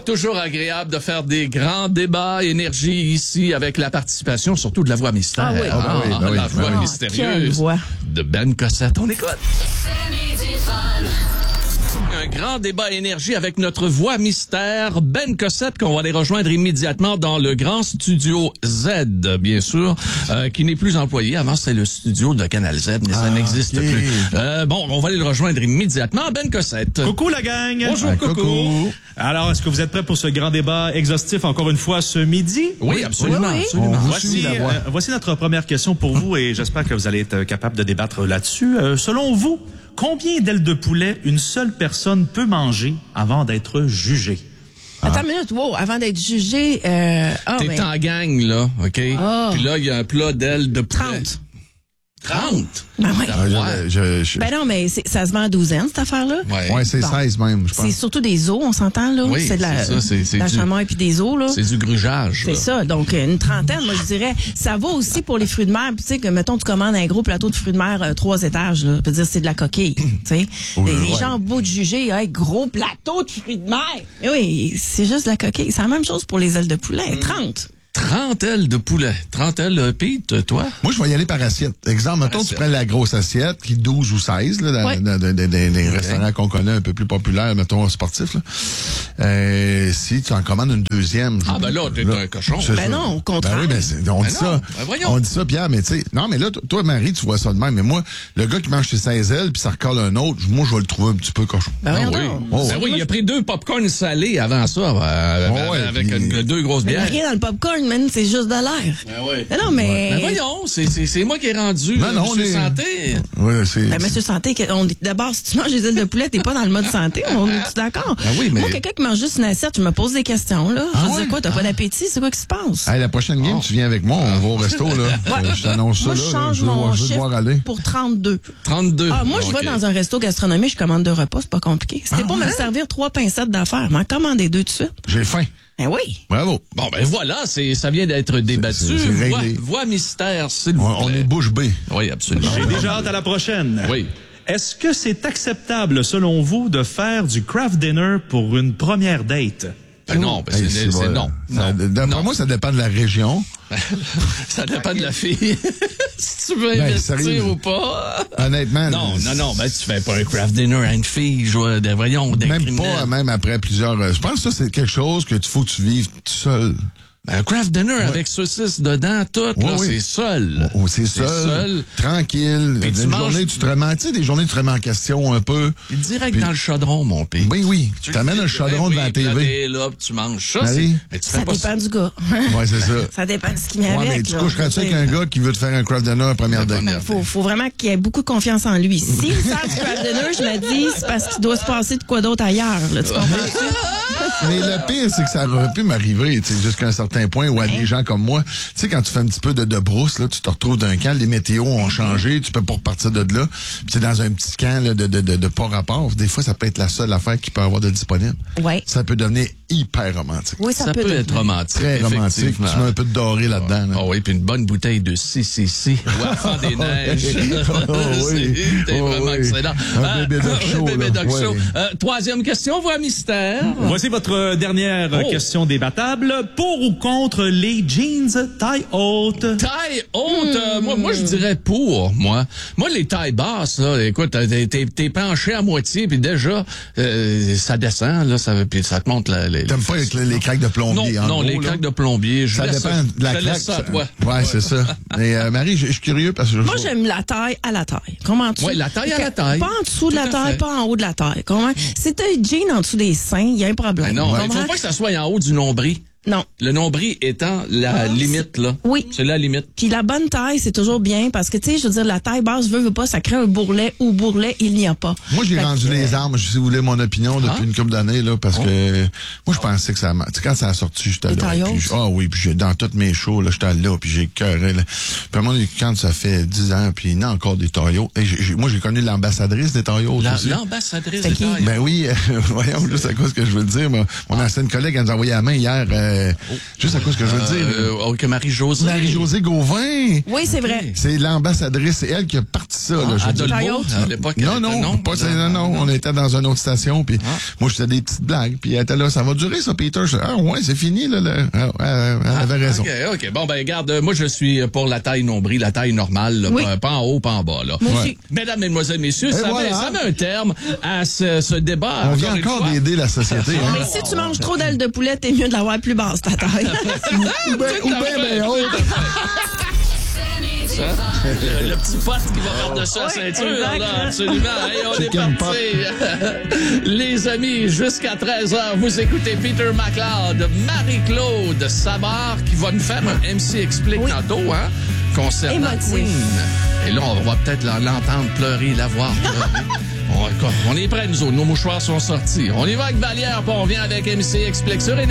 toujours agréable de faire des grands débats énergie ici avec la participation surtout de la voix mystère. Ah oui. La voix Quelle mystérieuse voix. de Ben Cossette. On écoute. Un grand débat énergie avec notre voix mystère, Ben Cossette, qu'on va aller rejoindre immédiatement dans le grand studio Z, bien sûr, qui n'est plus employé. Avant, c'était le studio de Canal Z, mais ça n'existe plus. Bon, on va aller le rejoindre immédiatement. Ben Cossette. Coucou la gang! Bonjour, Coco. Alors, est-ce que vous êtes prêts pour ce grand débat exhaustif encore une fois ce midi? Oui, absolument. Oui. Absolument. Voici notre première question pour vous et j'espère que vous allez être capable de débattre là-dessus. Selon vous, combien d'ailes de poulet une seule personne peut manger avant d'être jugée? Attends une minute, wow, avant d'être jugé, T'es en gang, là, OK? Ah. Puis là, il y a un plat d'ailes de poulet. 30? Ben oui. Ouais, Ben non, mais ça se vend à douzaine, cette affaire-là. ouais, c'est Bon. 16 même, je pense. C'est surtout des os, on s'entend, là. Oui, c'est de la, c'est ça, c'est la du- chamois et puis des os, là. C'est du grugeage. C'est là. ça. Donc, une trentaine, moi, je dirais. Ça va aussi pour les fruits de mer. Puis, tu sais, que, mettons, tu commandes un gros plateau de fruits de mer, 3 étages, là. Je veux dire, c'est de la coquille. Tu sais. Les gens, au bout de juger, hey, gros plateau de fruits de mer. Mais oui, c'est juste de la coquille. C'est la même chose pour les ailes de poulet. 30. 30 ailes de poulet. 30 ailes, Pete, toi? Moi, je vais y aller par assiette. Exemple, mettons, tu assiette. prends la grosse assiette, qui est 12 ou 16, là, dans, Ouais. dans les restaurants qu'on connaît un peu plus populaires, mettons, sportifs, là. Si tu en commandes une deuxième. Ah, ben là, t'es un cochon. c'est Ben ça. non, au contraire. Ben oui, on dit non, ça. ben voyons. On dit ça, Pierre, mais tu sais, non, mais là, toi, Marie, tu vois ça de même. Mais moi, le gars qui mange ses 16 ailes, puis ça recolle un autre, moi, je vais le trouver un petit peu cochon. Ben, Ah voyons oui. donc. Oh, Ben oui, il a pris 2 popcorn salés avant ça, ouais, avec puis- 2 grosses Mais bières. rien dans le popcorn, man. C'est juste de l'air. Ben oui. Ben non, mais. Ben voyons, c'est moi qui ai rendu Ben non, Monsieur les- Santé. Oui, c'est. Ben, monsieur Santé, d'abord, si tu manges des ailes de poulet, t'es pas dans le mode santé. On est d'accord? Ben oui, mais- Moi, quelqu'un qui mange juste une assiette, je me pose des questions, là. Je veux ouais? dire quoi? T'as pas d'appétit? C'est quoi qui se passe? Hey, la prochaine game, tu viens avec moi, on va au resto, là. Je t'annonce ça, Moi, là. je change veux mon te voir chiffre aller. pour 32. 32. Ah, moi, je OK. vais dans un resto gastronomique, je commande 2 repas, c'est pas compliqué. C'était pour me servir 3 pincettes d'affaires. M'en commander 2 de suite. J'ai faim. Ben oui. Bravo. Bon, ben voilà, ça vient d'être débattu. c'est réglé. Voix mystère, s'il vous On plaît. est bouche bée. Oui, absolument. J'ai déjà hâte à la prochaine. Oui. Est-ce que c'est acceptable, selon vous, de faire du craft dinner pour une première date? Ben non, ben Hey, c'est vrai. non. D'après Non. moi, ça dépend de la région. Ça dépend de la fille. Si tu veux Ben, investir sérieux. ou pas. Honnêtement. Non, ben tu fais pas un craft dinner à une fille, voyons, des Même criminels. pas, même après plusieurs. Je pense que ça, c'est quelque chose que tu faut que tu vives tout seul. Ben, un craft dinner avec saucisses dedans, tout, là, oui. c'est seul. Oh, c'est seul, tranquille. Puis tu Une manges- journée, tu te remets, tu sais, des journées, tu te remets en question un peu. Puis direct Puis- dans le chaudron, mon pays. Oui. Tu t'amènes un chaudron devant la puis là, TV. t'es là, puis tu manges ça. Marie? Mais tu Ça fais pas dépend du gars. Ouais, c'est ça. Ça dépend de ce qu'il met Ouais, avec. mais tu là. coucheras-tu avec un gars qui veut te faire un craft dinner à première date? Faut vraiment qu'il ait beaucoup de confiance en lui. S'il me sert du craft dinner, je me dis, c'est parce qu'il doit se passer de quoi d'autre ailleurs. Là, tu comprends? Mais le pire, c'est que ça aurait pu m'arriver, tu sais, jusqu'à un certain point où à des gens comme moi, tu sais, quand tu fais un petit peu de brousse, là, tu te retrouves d'un camp, les météos ont changé, tu peux pas repartir de là, puis c'est dans un petit camp là, de pas rapport. Des fois, ça peut être la seule affaire qu'il peut avoir de disponible. Ouais. Ça peut devenir hyper romantique. Oui, Ça peut être romantique. Très romantique. Tu effectivement. mets un peu de doré là-dedans. là. Oh oui, puis une bonne bouteille de CCC ou Enfant des Neiges. oui. C'est Oh vraiment oui. excellent. Un bébé doc chaud, bébé là. doc Ouais. chaud. Troisième question, voix mystère. Voici votre dernière Oh. question débattable. Pour ou contre les jeans taille haute? Taille haute, moi je dirais pour, moi. Moi, les tailles basses, là, écoute, t'es penché à moitié, puis déjà, ça descend, là, puis ça te monte les... T'aimes pas avec les craques de plombier, en Non, gros, les là? craques de plombier, je Ça laisse dépend de la je claque. laisse ça à toi. Ouais, c'est ça. Mais Marie, je suis curieux parce que Moi, j'aime la taille à la taille. Comment tu Ouais, la taille à la taille. Pas en dessous de la Tout à taille, fait. pas en haut de la taille. Comment? Si t'as un jean en dessous des seins, il y a un problème. Ben non, il Comprends? faut pas que ça soit en haut du nombril. Non. Le nombril étant la limite, là. Oui. C'est la limite. Puis la bonne taille, c'est toujours bien parce que, tu sais, je veux dire, la taille basse, veux pas, ça crée un bourrelet ou bourrelet, il n'y a pas. Moi, j'ai Fait rendu que, les armes, si vous voulez mon opinion, depuis Ah. une couple d'années, là, parce que moi, je pensais que ça... Tu sais, quand ça a sorti, j'étais Les là. tailles Puis, hautes. oui, puis dans toutes mes shows, là, j'étais là, puis j'ai cœuré, là. Puis à un moment donné, quand ça fait 10 ans, puis il y en a encore des tailles hautes. Et moi, j'ai connu l'ambassadrice des tailles hautes aussi. L'ambassadrice C'est de qui? taille. Ben oui, voyons juste à cause que je veux le dire. Mon ancienne collègue, elle nous a envoyé la main hier juste à cause que je veux dire. Que Marie-Josée. Marie-Josée Gauvin. Oui, c'est vrai. C'est l'ambassadrice, c'est elle qui a parti ça. Là, je veux dire. Adolbo, à l'époque. Non, on était dans une autre station, puis moi, je faisais des petites blagues, puis elle était là, ça va durer, ça, Peter? Ouais, c'est fini, là. Elle avait raison. OK. Bon, ben, regarde, moi, je suis pour la taille nombril, la taille normale, là, Oui. pas en haut, pas en bas, là. Moi aussi. Mesdames, mesdemoiselles, messieurs, ça met un terme à ce débat. On vient encore d'aider la société. Hein? Mais si tu manges trop d'ailes de poulet, t'es mieux de l'avoir plus basse, ta taille. ou bien haute. Le petit pote qui va faire de ça à ceinture, exact. là, absolument. Hey, on est Chicken parti. Les amis, jusqu'à 13h, vous écoutez Peter McLeod, Marie-Claude Savard, qui va nous faire un MC Explique tantôt, hein, concernant Émotif. Queen. Et là, on va peut-être l'entendre pleurer, la voir pleurer. On est prêts, nous autres. Nos mouchoirs sont sortis. On y va avec Valière, puis on vient avec MC Explique sur